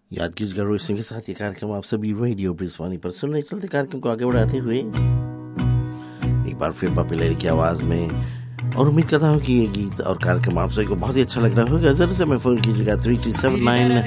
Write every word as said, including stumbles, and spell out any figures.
याद कीजिएगा रोहित सिंह के साथ ये कार्यक्रम आप सभी रेडियो ब्रिजवानी पर सुन रहे। चलते कार्यक्रम को आगे बढ़ाते हुए एक बार फिर पप्पी लहरी की आवाज में, और उम्मीद करता हूँ कि ये गीत और कार्यक्रम आप सभी को बहुत ही अच्छा लग रहा होगा। जरूर से मैं फोन कीजिएगा थ्री टू सेवन नाइन